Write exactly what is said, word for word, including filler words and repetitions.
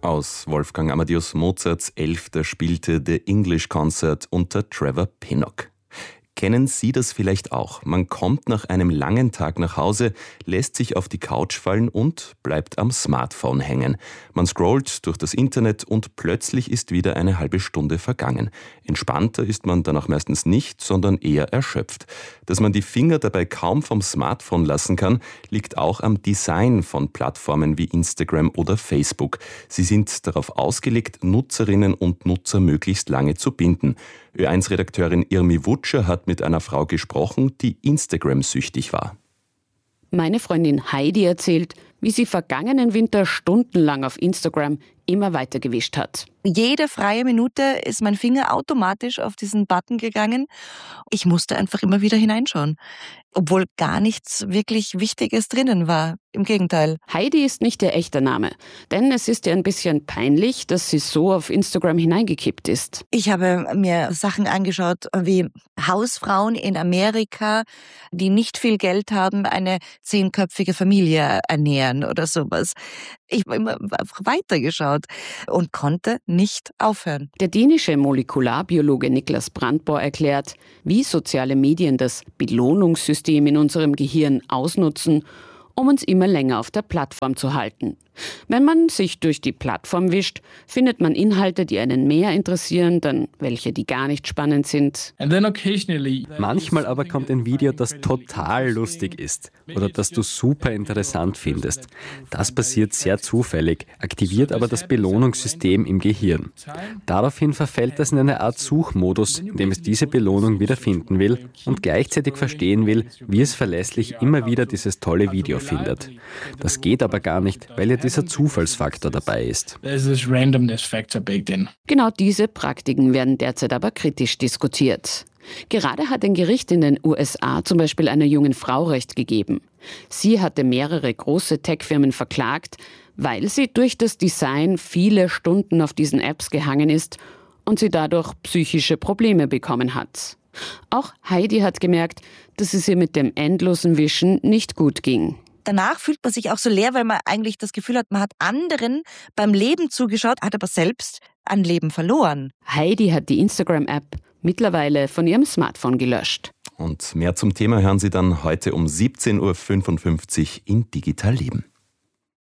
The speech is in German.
Aus Wolfgang Amadeus Mozarts Elfter spielte The English Concert unter Trevor Pinnock. Kennen Sie das vielleicht auch? Man kommt nach einem langen Tag nach Hause, lässt sich auf die Couch fallen und bleibt am Smartphone hängen. Man scrollt durch das Internet und plötzlich ist wieder eine halbe Stunde vergangen. Entspannter ist man danach meistens nicht, sondern eher erschöpft. Dass man die Finger dabei kaum vom Smartphone lassen kann, liegt auch am Design von Plattformen wie Instagram oder Facebook. Sie sind darauf ausgelegt, Nutzerinnen und Nutzer möglichst lange zu binden. Ö eins Redakteurin Irmi Wutscher hat mit einer Frau gesprochen, die Instagram-süchtig war. Meine Freundin Heidi erzählt, wie sie vergangenen Winter stundenlang auf Instagram immer weiter gewischt hat. Jede freie Minute ist mein Finger automatisch auf diesen Button gegangen. Ich musste einfach immer wieder hineinschauen, obwohl gar nichts wirklich Wichtiges drinnen war. Im Gegenteil. Heidi ist nicht ihr echter Name, denn es ist ihr ein bisschen peinlich, dass sie so auf Instagram hineingekippt ist. Ich habe mir Sachen angeschaut, wie Hausfrauen in Amerika, die nicht viel Geld haben, eine zehnköpfige Familie ernähren oder sowas. Ich habe immer einfach weitergeschaut und konnte nicht aufhören. Der dänische Molekularbiologe Niklas Brandborg erklärt, wie soziale Medien das Belohnungssystem in unserem Gehirn ausnutzen, um uns immer länger auf der Plattform zu halten. Wenn man sich durch die Plattform wischt, findet man Inhalte, die einen mehr interessieren, dann welche, die gar nicht spannend sind. Manchmal aber kommt ein Video, das total lustig ist oder das du super interessant findest. Das passiert sehr zufällig, aktiviert aber das Belohnungssystem im Gehirn. Daraufhin verfällt es in eine Art Suchmodus, in dem es diese Belohnung wiederfinden will und gleichzeitig verstehen will, wie es verlässlich immer wieder dieses tolle Video findet. Das geht aber gar nicht, weil ja dieser Zufallsfaktor dabei ist. Genau diese Praktiken werden derzeit aber kritisch diskutiert. Gerade hat ein Gericht in den U S A zum Beispiel einer jungen Frau Recht gegeben. Sie hatte mehrere große Tech-Firmen verklagt, weil sie durch das Design viele Stunden auf diesen Apps gehangen ist und sie dadurch psychische Probleme bekommen hat. Auch Heidi hat gemerkt, dass es ihr mit dem endlosen Wischen nicht gut ging. Danach fühlt man sich auch so leer, weil man eigentlich das Gefühl hat, man hat anderen beim Leben zugeschaut, hat aber selbst an Leben verloren. Heidi hat die Instagram-App mittlerweile von ihrem Smartphone gelöscht. Und mehr zum Thema hören Sie dann heute um siebzehn Uhr fünfundfünfzig in Digital Leben.